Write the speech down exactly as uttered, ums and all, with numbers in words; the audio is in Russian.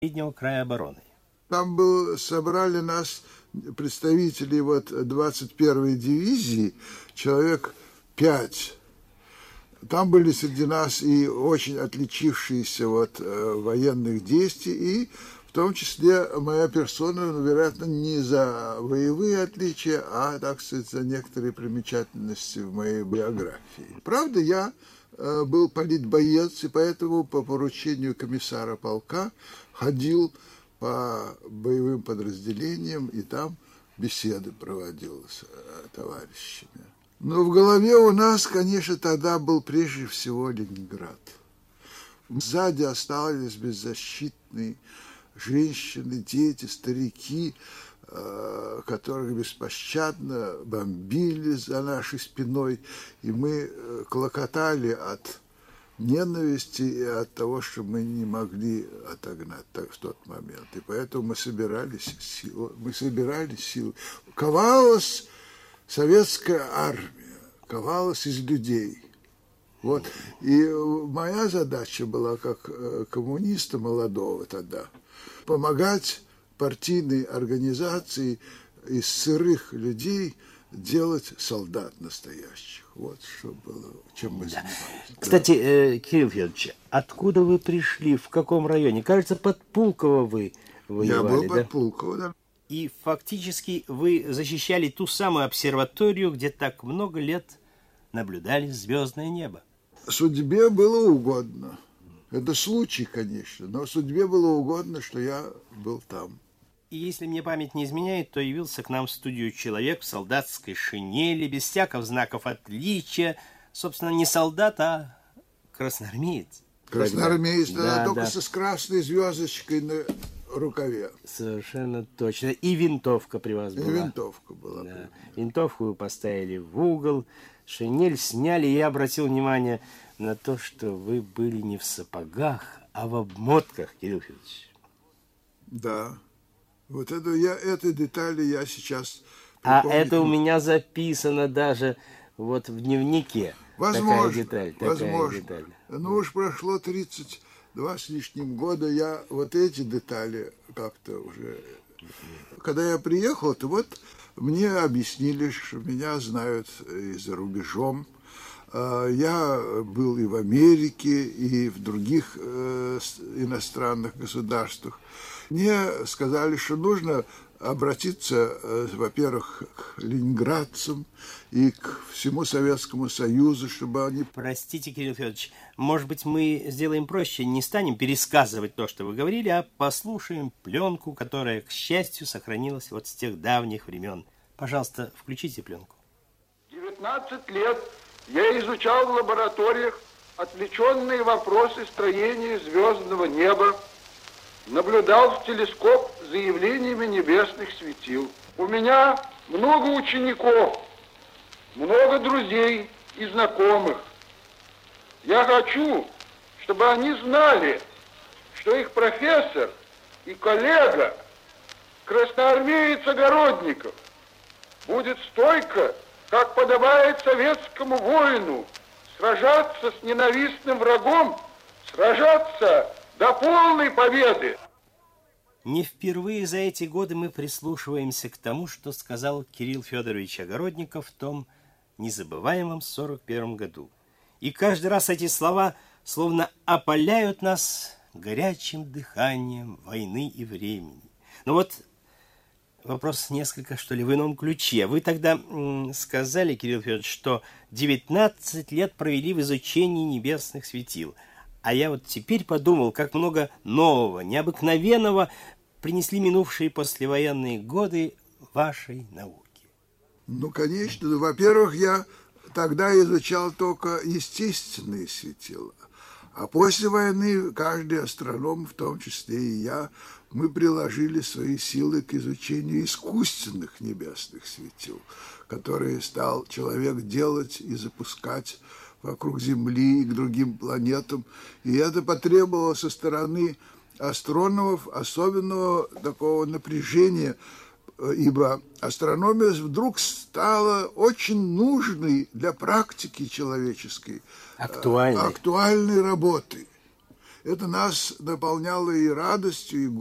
переднего края обороны. Там был, собрали нас, представители вот двадцать первой дивизии, человек пять. Там были среди нас и очень отличившиеся от э, военных действий, и в том числе моя персона, ну, вероятно, не за боевые отличия, а, так сказать, за некоторые примечательности в моей биографии. Правда, я э, был политбоец, и поэтому по поручению комиссара полка ходил по боевым подразделениям, и там беседы проводил с э, товарищами. Но в голове у нас, конечно, тогда был прежде всего Ленинград. Сзади остались беззащитные женщины, дети, старики, э, которых беспощадно бомбили за нашей спиной, и мы э, клокотали от ненависти и от того, что мы не могли отогнать в тот момент. И поэтому мы собирались силы, мы собирали силы. Ковалась советская армия, ковалась из людей. Вот. И моя задача была, как коммуниста молодого тогда, помогать партийной организации из сырых людей делать солдат настоящих. Вот что было, чем мы занимались. Кстати, э, Кирилл Федорович, откуда вы пришли, в каком районе? Кажется, под Пулково вы воевали, Я был да? под Пулково, да. И фактически вы защищали ту самую обсерваторию, где так много лет наблюдали звездное небо. Судьбе было угодно. Это случай, конечно, но судьбе было угодно, что я был там. И если мне память не изменяет, то явился к нам в студию человек в солдатской шинели, без всяких знаков отличия. Собственно, не солдат, а красноармеец. Красноармеец, тогда, да, только да. с красной звездочкой на рукаве. Совершенно точно. И винтовка при вас была. И винтовка была. Да. Винтовку вы поставили в угол, шинель сняли, и я обратил внимание на то, что вы были не в сапогах, а в обмотках, Кирилл Федорович. Да. Вот это я, этой детали я сейчас А припомнить это у не- меня записано даже вот в дневнике. Возможно, Такая деталь. Такая возможно. деталь. Ну уж прошло тридцать два с лишним года, я вот эти детали как-то уже... Когда я приехал, то вот мне объяснили, что меня знают и за рубежом. А, Я был и в Америке, и в других э, с- иностранных государствах. Мне сказали, что нужно обратиться, э, во-первых, к ленинградцам и к всему Советскому Союзу, чтобы они... Простите, Кирилл Федорович, может быть, мы сделаем проще, не станем пересказывать то, что вы говорили, а послушаем пленку, которая, к счастью, сохранилась вот с тех давних времен. Пожалуйста, включите пленку. девятнадцать лет я изучал в лабораториях отвлеченные вопросы строения звездного неба, наблюдал в телескоп за явлениями небесных светил. У меня много учеников, много друзей и знакомых. Я хочу, чтобы они знали, что их профессор и коллега, красноармеец Огородников, будет стойко, как подобает советскому воину, сражаться с ненавистным врагом, сражаться до полной победы. Не впервые за эти годы мы прислушиваемся к тому, что сказал Кирилл Федорович Огородников в том незабываемом сорок первом году. И каждый раз эти слова словно опаляют нас горячим дыханием войны и времени. Но вот вопрос несколько, что ли, в ином ключе. Вы тогда м, сказали, Кирилл Федорович, что девятнадцать лет провели в изучении небесных светил. А я вот теперь подумал, как много нового, необыкновенного принесли минувшие послевоенные годы вашей науке. Ну, конечно. Ну, во-первых, я тогда изучал только естественные светила. А после войны каждый астроном, в том числе и я, мы приложили свои силы к изучению искусственных небесных светил, которые стал человек делать и запускать вокруг Земли и к другим планетам. И это потребовало со стороны астрономов особенного такого напряжения, ибо астрономия вдруг стала очень нужной для практики человеческой, Актуальной. актуальной работы. это нас наполняло и радостью, и